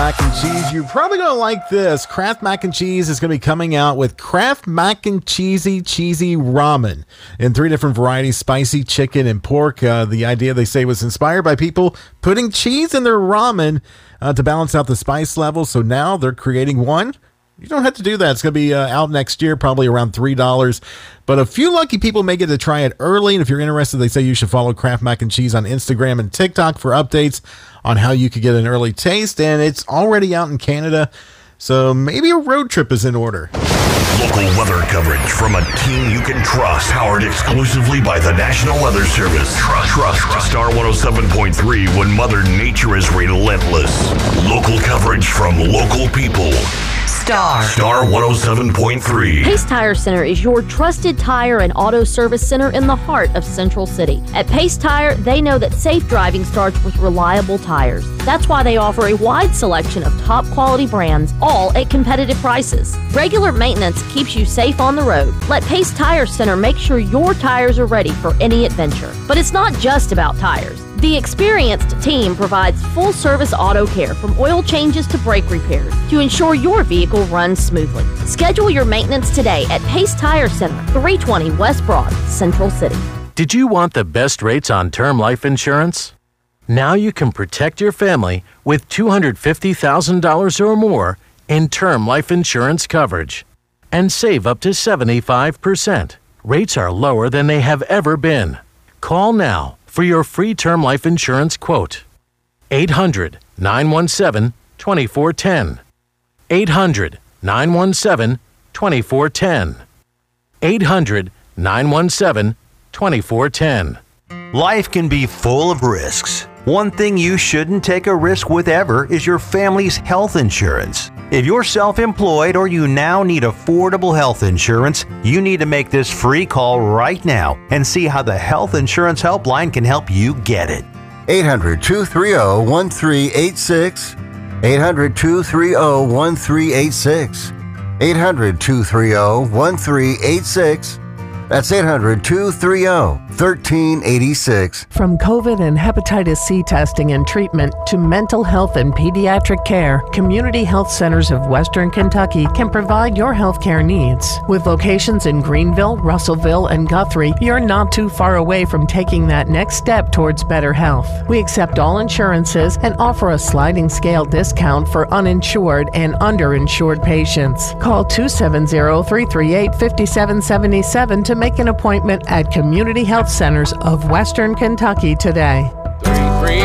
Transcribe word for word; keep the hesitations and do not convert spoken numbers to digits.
mac and cheese. You're probably going to like this. Kraft Mac and Cheese is going to be coming out with Kraft Mac and Cheesy Cheesy Ramen in three different varieties, spicy, chicken, and pork. Uh, the idea, they say, was inspired by people putting cheese in their ramen uh, to balance out the spice level. So now they're creating one. You don't have to do that. It's going to be uh, out next year, probably around three dollars. But a few lucky people may get to try it early. And if you're interested, they say you should follow Kraft Mac and Cheese on Instagram and TikTok for updates on how you could get an early taste. And it's already out in Canada, so maybe a road trip is in order. Local weather coverage from a team you can trust. Powered exclusively by the National Weather Service. Trust, trust, trust. Star one oh seven point three when Mother Nature is relentless. Local coverage from local people. Star. Star one oh seven point three. Pace Tire Center is your trusted tire and auto service center in the heart of Central City. At Pace Tire, they know that safe driving starts with reliable tires. That's why they offer a wide selection of top quality brands, all at competitive prices. Regular maintenance keeps you safe on the road. Let Pace Tire Center make sure your tires are ready for any adventure. But it's not just about tires. The experienced team provides full-service auto care from oil changes to brake repairs to ensure your vehicle runs smoothly. Schedule your maintenance today at Pace Tire Center, three twenty West Broad, Central City. Did you want the best rates on term life insurance? Now you can protect your family with two hundred fifty thousand dollars or more in term life insurance coverage and save up to seventy-five percent. Rates are lower than they have ever been. Call now for your free term life insurance quote. eight hundred, nine one seven, two four one zero. eight hundred, nine one seven, two four one zero. eight hundred, nine one seven, two four one zero. Life can be full of risks. One thing you shouldn't take a risk with ever is your family's health insurance. If you're self-employed or you now need affordable health insurance, you need to make this free call right now and see how the Health Insurance Helpline can help you get it. eight hundred, two three zero, one three eight six. eight hundred, two three zero, one three eight six. eight hundred, two three zero, one three eight six. That's eight hundred, two three zero, one three eight six. From COVID and hepatitis C testing and treatment to mental health and pediatric care, Community Health Centers of Western Kentucky can provide your health care needs. With locations in Greenville, Russellville, and Guthrie, you're not too far away from taking that next step towards better health. We accept all insurances and offer a sliding scale discount for uninsured and underinsured patients. Call two seven zero, three three eight, five seven seven seven to make an appointment at Community Health Centers of Western Kentucky today.